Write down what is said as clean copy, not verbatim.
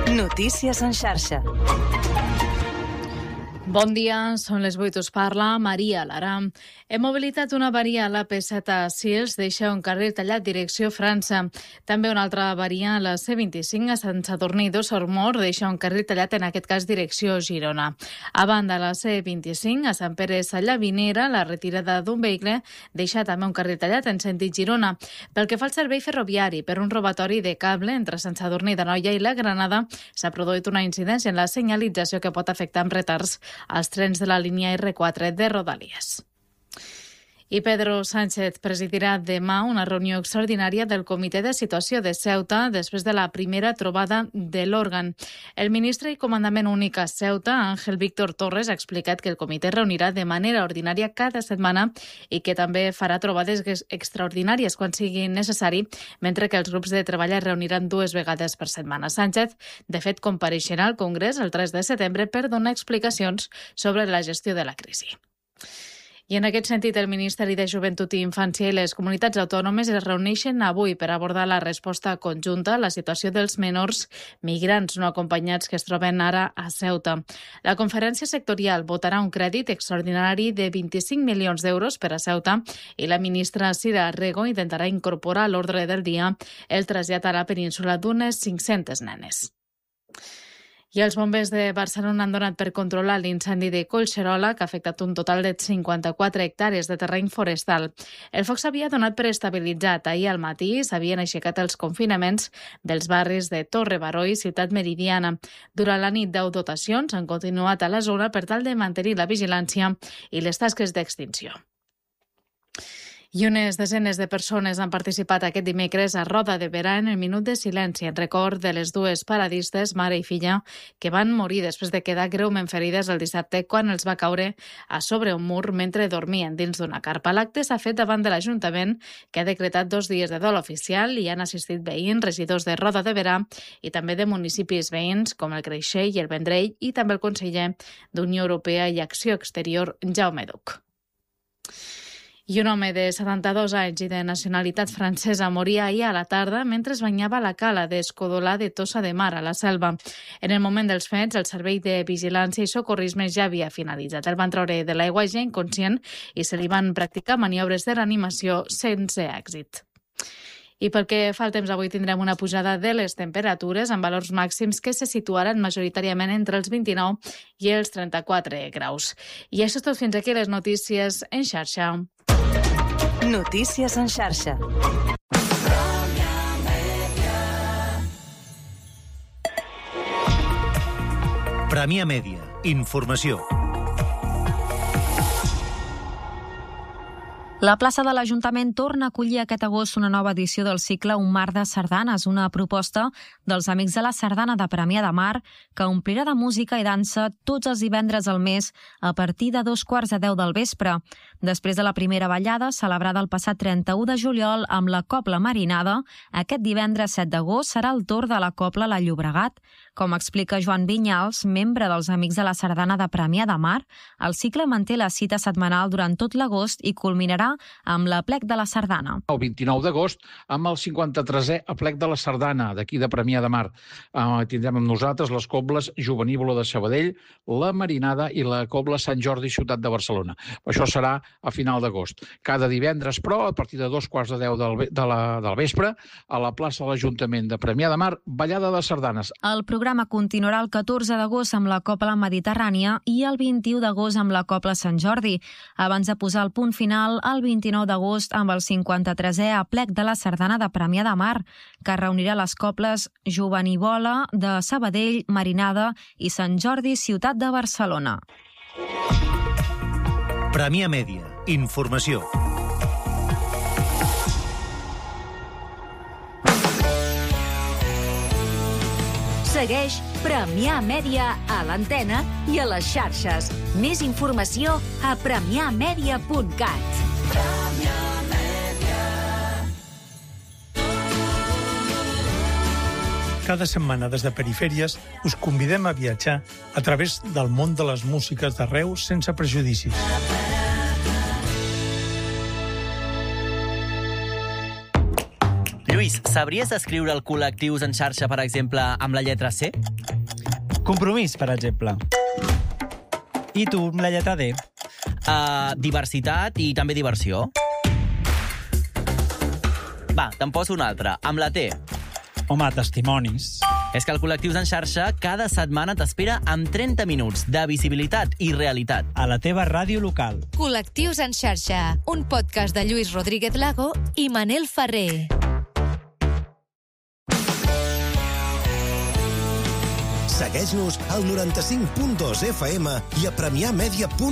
Notícies en xarxa. Bon dia, són les 8, us parla Maria Lara. Hem mobilitat una avaria a l'AP7 a Sils, deixa un carril tallat direcció França. També una altra avaria a la C25 a Sant Sadurní d'Osormort, deixa un carril tallat en aquest cas direcció Girona. A banda, la C25 a Sant Pere Sallavinera, la retirada d'un vehicle deixa també un carril tallat en sentit Girona. Pel que fa al servei ferroviari, per un robatori de cable entre Sant Sadurní d'Anoia i la Granada, s'ha produït una incidència en la senyalització que pot afectar amb retards als trens de la línia R4 de Rodalies. I Pedro Sánchez presidirà demà una reunió extraordinària del Comitè de Situació de Ceuta després de la primera trobada de l'òrgan. El ministre i comandament únic a Ceuta, Ángel Víctor Torres, ha explicat que el comitè reunirà de manera ordinària cada setmana i que també farà trobades extraordinàries quan sigui necessari, mentre que els grups de treball es reuniran 2 vegades per setmana. Sánchez, de fet, compareixerà al Congrés el 3 de setembre per donar explicacions sobre la gestió de la crisi. I en aquest sentit, el Ministeri de Joventut i Infància i les comunitats autònomes es reuneixen avui per abordar la resposta conjunta a la situació dels menors migrants no acompanyats que es troben ara a Ceuta. La conferència sectorial votarà un crèdit extraordinari de 25 milions d'euros per a Ceuta i la ministra Sira Rego intentarà incorporar a l'ordre del dia el trasllat a la península d'unes 500 nenes. I els bombers de Barcelona han donat per controlar l'incendi de Collserola, que ha afectat un total de 54 hectàrees de terreny forestal. El foc s'havia donat per estabilitzat. Ahir al matí s'havien aixecat els confinaments dels barris de Torre Baró i Ciutat Meridiana. Durant la nit, 10 dotacions han continuat a la zona per tal de mantenir la vigilància i les tasques d'extinció. I unes desenes de persones han participat aquest dimecres a Roda de Berà en el minut de silenci en record de les 2 paradistes, mare i filla, que van morir després de quedar greument ferides el dissabte quan els va caure a sobre un mur mentre dormien dins d'una carpa. L'acte s'ha fet davant de l'Ajuntament, que ha decretat 2 dies de dol oficial i han assistit veïns, regidors de Roda de Berà i també de municipis veïns com el Creixell i el Vendrell i també el conseller d'Unió Europea i Acció Exterior, Jaume Duch. I un home de 72 anys i de nacionalitat francesa moria ahir a la tarda mentre es banyava a la cala d'Escodolà de Tossa de Mar, a la Selva. En el moment dels fets, el servei de vigilància i socorrisme ja havia finalitzat. El van treure de l'aigua ja inconscient i se li van practicar maniobres de reanimació sense èxit. I pel que fa al temps, avui tindrem una pujada de les temperatures amb valors màxims que se situaran majoritàriament entre els 29 i els 34 graus. I això és tot, fins aquí les notícies en xarxa. Notícies en xarxa. Premià Mèdia. Informació. La plaça de l'Ajuntament torna a acollir aquest agost una nova edició del cicle Un mar de sardanes, una proposta dels Amics de la Sardana de Premià de Mar que omplirà de música i dansa tots els divendres al mes a partir de 2:15 del vespre. Després de la primera ballada, celebrada el passat 31 de juliol amb la Cobla Marinada, aquest divendres 7 d'agost serà el torn de la Cobla La Llobregat. Com explica Joan Vinyals, membre dels Amics de la Sardana de Premià de Mar, el cicle manté la cita setmanal durant tot l'agost i culminarà amb l'Aplec de la Sardana. El 29 d'agost amb el 53è Aplec de la Sardana, d'aquí de Premià de Mar. Tindrem amb nosaltres les cobles Jovenívola de Sabadell, la Marinada i la cobla Sant Jordi Ciutat de Barcelona. Això serà a final d'agost. Cada divendres, però, a partir de 2:15 del vespre, a la plaça de l'Ajuntament de Premià de Mar, ballada de sardanes. El programa continuarà el 14 d'agost amb la Cobla Mediterrània i el 21 d'agost amb la Cobla Sant Jordi, abans de posar el punt final el 29 d'agost amb el 53è Aplec de la Sardana de Premià de Mar, que reunirà les cobles Jovenívola de Sabadell, Marinada i Sant Jordi Ciutat de Barcelona. Premià Mèdia. Informació. Segueix Premià Mèdia a l'antena i a les xarxes. Més informació a premiamedia.cat. Cada setmana des de Perifèries us convidem a viatjar a través del món de les músiques d'arreu sense prejudicis. Lluís Lluís, sabries escriure el col·lectius en xarxa, per exemple, amb la lletra C? Compromís, per exemple. I tu, amb la lletra D? Diversitat i també diversió. Va, te'n poso una altra, amb la T. Home, testimonis. És que el Col·lectius en xarxa cada setmana t'espera amb 30 minuts de visibilitat i realitat. A la teva ràdio local. Col·lectius en xarxa, un podcast de Lluís Rodríguez Lago i Manel Ferrer. Segueix-nos al 95.2 FM i a premiamedia.cat.